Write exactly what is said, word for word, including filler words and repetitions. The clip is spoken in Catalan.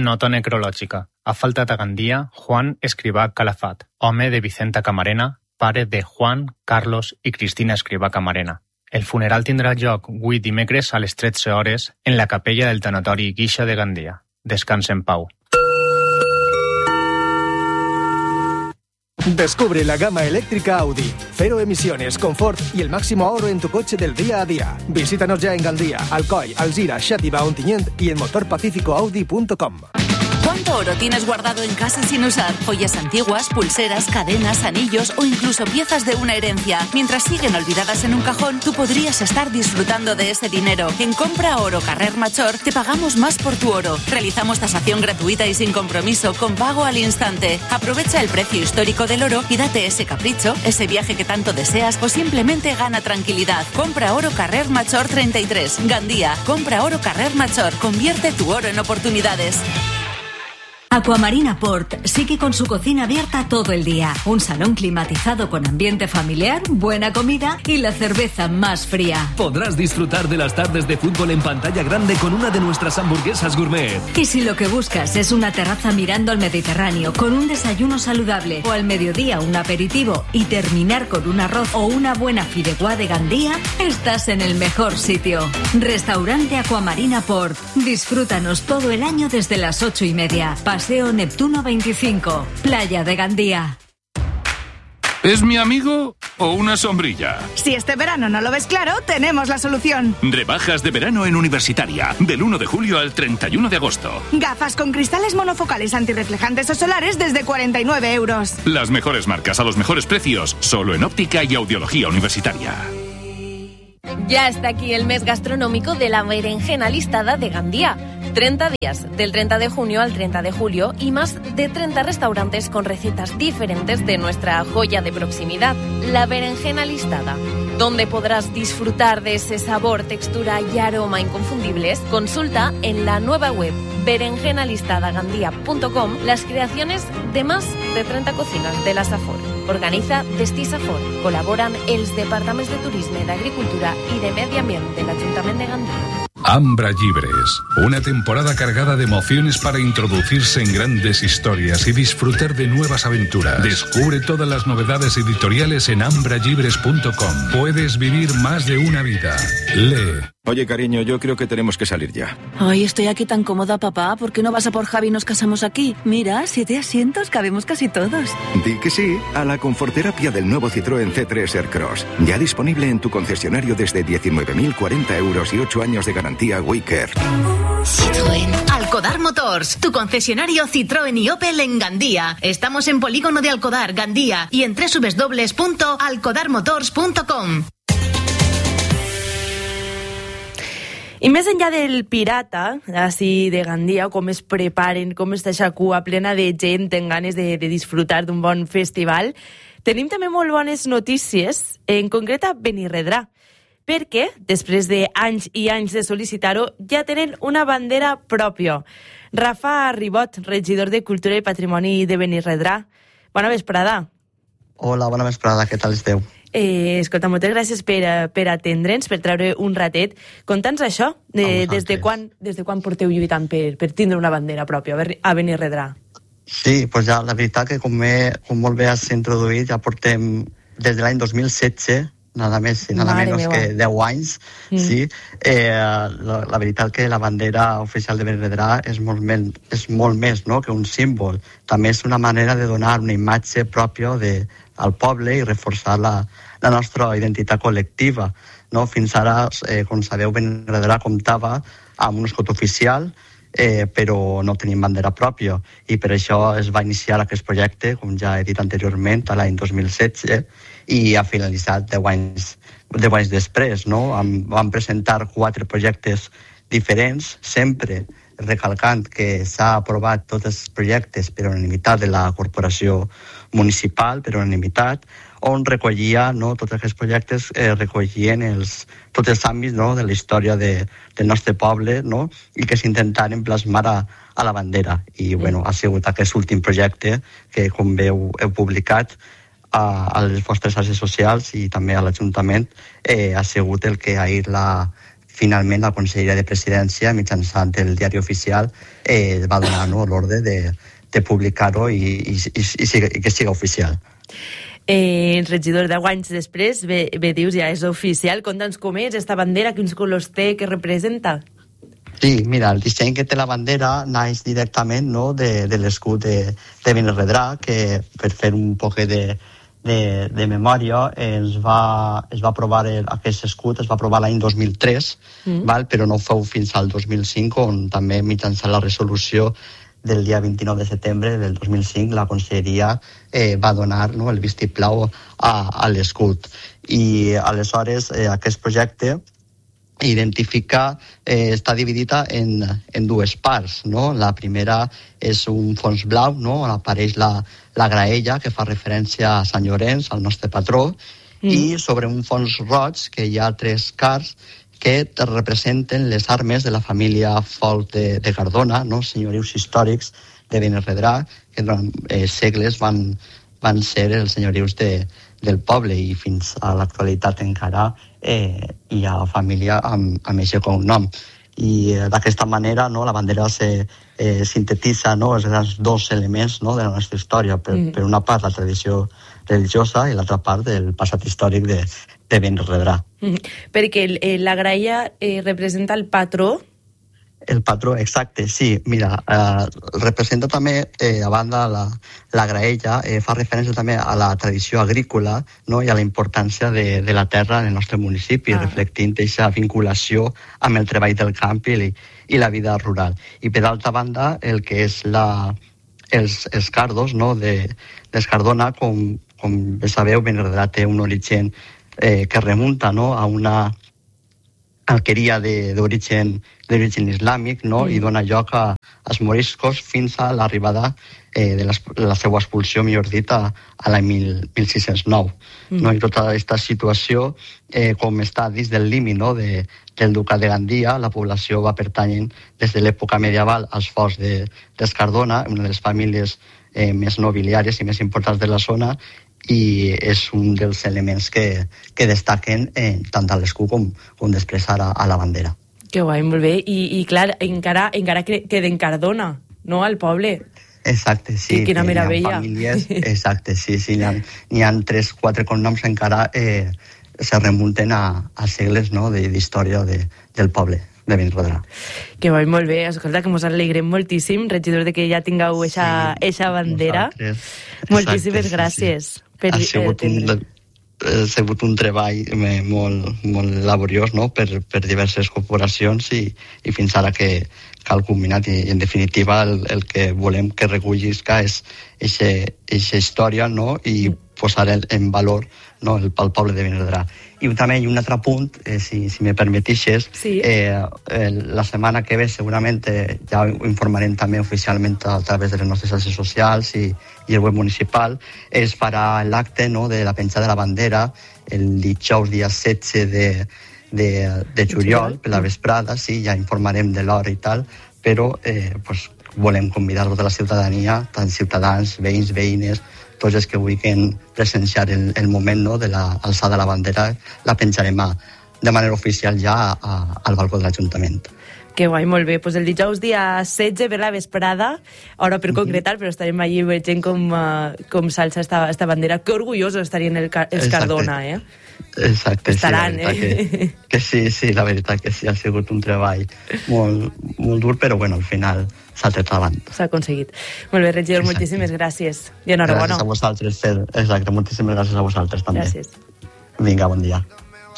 Nota necrològica. Ha faltat a Gandia Juan Escrivà Calafat, home de Vicenta Camarena, pare de Juan, Carlos i Cristina Escrivà Camarena. El funeral tindrà lloc avui dimecres a les tretze hores en la capella del tanatori Guixa de Gandia. Descansa en pau. Descubre la gama eléctrica Audi. Cero emisiones, confort y el máximo ahorro en tu coche del día a día. Visítanos ya en Gandía, Alcoy, Alzira, Xàtiva, Ontinyent y en motor pacífico audi punto com. ¿Cuánto oro tienes guardado en casa sin usar? Joyas antiguas, pulseras, cadenas, anillos o incluso piezas de una herencia. Mientras siguen olvidadas en un cajón, tú podrías estar disfrutando de ese dinero. En Compra Oro Carrer Major te pagamos más por tu oro. Realizamos tasación gratuita y sin compromiso, con pago al instante. Aprovecha el precio histórico del oro y date ese capricho, ese viaje que tanto deseas o simplemente gana tranquilidad. Compra Oro Carrer Major treinta y tres. Gandía. Compra Oro Carrer Major. Convierte tu oro en oportunidades. Aquamarina Port sigue con su cocina abierta todo el día. Un salón climatizado con ambiente familiar, buena comida y la cerveza más fría. Podrás disfrutar de las tardes de fútbol en pantalla grande con una de nuestras hamburguesas gourmet. Y si lo que buscas es una terraza mirando al Mediterráneo con un desayuno saludable o al mediodía un aperitivo y terminar con un arroz o una buena fideuà de Gandía, estás en el mejor sitio. Restaurante Aquamarina Port. Disfrútanos todo el año desde las ocho y media. Paseo Neptuno veinticinco, Playa de Gandía. ¿Es mi amigo o una sombrilla? Si este verano no lo ves claro, tenemos la solución. Rebajas de verano en Universitaria, del uno de julio al treinta y uno de agosto. Gafas con cristales monofocales antirreflejantes o solares desde cuarenta y nueve euros. Las mejores marcas a los mejores precios, solo en Óptica y Audiología Universitaria. Ya está aquí el mes gastronómico de la berenjena listada de Gandía. treinta días, del treinta de junio al treinta de julio, y más de treinta restaurantes con recetas diferentes de nuestra joya de proximidad, la berenjena listada. Donde podrás disfrutar de ese sabor, textura y aroma inconfundibles, consulta en la nueva web berenjena listada gandía punto com las creaciones de más de treinta cocinas de la Safor. Organiza Destí Safor. Colaboran els departaments de Turisme, d'Agricultura y de Medio Ambiente del Ayuntamiento de Gandía. Ambra Llibres, una temporada cargada de emociones para introducirse en grandes historias y disfrutar de nuevas aventuras. Descubre todas las novedades editoriales en ambra llibres punto com. Puedes vivir más de una vida. Lee. Oye, cariño, yo creo que tenemos que salir ya. Ay, estoy aquí tan cómoda, papá. ¿Por qué no vas a por Javi y nos casamos aquí? Mira, siete asientos, cabemos casi todos. Di que sí a la conforterapia del nuevo Citroën C tres Aircross. Ya disponible en tu concesionario desde diecinueve mil cuarenta euros y ocho años de garantía WeCare. Citroën. Alcodar Motors, tu concesionario Citroën y Opel en Gandía. Estamos en Polígono de Alcodar, Gandía, y en doble u doble u doble u punto alcodar motors punto com. I més enllà del pirata, així de Gandia, com es preparen, com està aquesta cua plena de gent en ganes de, de disfrutar d'un bon festival, tenim també molt bones notícies, en concret a Benirredrà, perquè, després d'anys i anys de sol·licitar-ho, ja tenen una bandera pròpia. Rafa Ribot, regidor de Cultura i Patrimoni de Benirredrà. Bona vesprada. Hola, bona vesprada, què tal esteu? Eh, escolta, moltes gràcies per, per atendre'ns, per treure un ratet. Conta'ns això, de, des, de quan, des de quan porteu lluitant per, per tindre una bandera pròpia a Benirredrà? Sí, pues ja, la veritat que com, he, com molt bé has introduït, ja portem des de l'any dos mil setze, nada més i nada menys que deu anys, mm. sí. Eh, la, la veritat que la bandera oficial de Benirredrà és molt, men, és molt més, no?, que un símbol. També és una manera de donar una imatge pròpia de, al poble i reforçar la, la nostra identitat col·lectiva. No? Fins ara, eh, com sabeu, Benirredrà comptava amb un escut oficial, eh, però no tenim bandera pròpia, i per això es va iniciar aquest projecte, com ja he dit anteriorment, a l'any dos mil setze, i ha finalitzat deu anys, deu anys després. No? Vam presentar quatre projectes diferents, sempre recalcant que s'ha aprovat tots els projectes per unanimitat de la corporació municipal, per unanimitat, on recollia, no, tots aquests projectes eh, recollien els, tots els àmbits, no, de la història de, del nostre poble, no, i que s'intentaren plasmar a, a la bandera. I bueno, ha sigut aquest últim projecte que, com veu, heu publicat a, a les vostres xarxes socials i també a l'Ajuntament, eh, ha sigut el que ahir la finalment la Conselleria de Presidència, mitjançant el diari oficial, eh, va donar no, l'ordre de, de publicar-ho i, i, i, i, i que siga oficial. Eh, regidor, deu anys després, bé, bé dius, ja és oficial. Conta'ns com és esta bandera, quins colors té, què representa? Sí, mira, el disseny que té la bandera naix directament no, de, de l'escut de, de Benirredrà, que per fer un poc de... De, de memòria, es va, es va aprovar el, aquest escut, es va aprovar l'any dos mil tres, mm. val? Però no fou fins al dos mil cinc, on també mitjançant la resolució del dia vint-i-nou de setembre del dos mil cinc la Conselleria eh, va donar no, el vistiplau a, a l'escut. I aleshores eh, aquest projecte identifica, eh, està dividida en, en dues parts, no? La primera és un fons blau, no? On apareix la, la graella, que fa referència a Sant Llorenç, al nostre patró, mm. i sobre un fons roig, que hi ha tres cars que representen les armes de la família Folk de, de Cardona, no? Senyorius històrics de Benirredrà, que durant eh, segles van, van ser els senyorius de, del poble, i fins a l'actualitat encara eh, hi ha família amb, amb aquest cognom. I eh, d'aquesta manera no, la bandera se eh, sintetitza no, els grans dos elements no, de la nostra història. Per, mm. per una part la tradició religiosa i l'altra part el passat històric de, de Benirredrà. Mm. Perquè eh, la graella eh, representa el patró. El patró, exacte, sí. Mira, eh, representa també, eh, a banda, la, la graella, eh, fa referència també a la tradició agrícola no? I a la importància de, de la terra en el nostre municipi, ah. reflectint aquesta vinculació amb el treball del camp i, i la vida rural. I per altra banda, el que és la, els, els cardos no? de, d'Escardona, com, com bé sabeu, Benirredrà té un origen eh, que remunta no? a una alqueria d'origen d'origen islàmic, no? Mm. I dona lloc a, als moriscos fins a l'arribada eh, de la, la seva expulsió, millor dit, a, a l'any mil sis-cents nou. Mm. No? I tota aquesta situació, eh, com està dins del límit no? de, del Ducat de Gandia, la població va pertanyent des de l'època medieval als forts d'Escardona, una de les famílies eh, més nobiliàries i més importants de la zona, i és un dels elements que, que destaquen eh, tant a l'escut com, com després ara a la bandera. Que guai, molt bé. I, i clar, encara, encara queda en Cardona, no?, al poble. Exacte, sí. I quina meravella. Famílies, exacte, sí, sí. N'hi ha, n'hi ha tres, quatre cognoms encara eh, se remunten a, a segles no, d'història de, del poble de Benirredrà. Que va molt bé, escolta, que mos alegrem moltíssim, regidor, de que ja tingueu eixa sí, bandera. Moltíssimes exacte, gràcies. Sí, sí. Per, ha, sigut eh, un, ha sigut un treball molt, molt laboriós no? per, per diverses corporacions i, i fins ara que, que ha culminat. I, en definitiva, el, el que volem que recollisca és aquesta història no? I posar el, en valor no? el, el poble de Benirredrà. I també hi ha un altre punt, eh, si, si me permetixes, sí. eh, eh, la setmana que ve segurament eh, ja ho informarem també oficialment a través de les nostres xarxes socials i, i el web municipal, es farà l'acte no, de la penjada de la bandera el dijous dia setze de, de, de juliol, per la vesprada, sí, ja informarem de l'hora i tal, però eh, pues, volem convidar tota la ciutadania, tant ciutadans, veïns, veïnes, tots els que vulguin presenciar el, el moment no, de l'alçada de la bandera, la penjarem a, de manera oficial ja a, a, al balcó de l'Ajuntament. Que guai, molt bé. Pues el dijous dia setze per la vesprada, hora per concretar, però estarem allí veient com, uh, com s'alça esta, esta bandera. Que orgullosos estarien el, els Cardona, eh? Exacte, estaran, sí, eh? Que, que sí, sí, la veritat que sí, ha sigut un treball molt, molt dur, però bueno, al final s'ha tret davant. S'ha aconseguit. Molt bé, regidor, exacte. Moltíssimes gràcies. I enhorabona. Gràcies a vosaltres, exacte, moltíssimes gràcies a vosaltres també. Gràcies. Vinga, bon dia.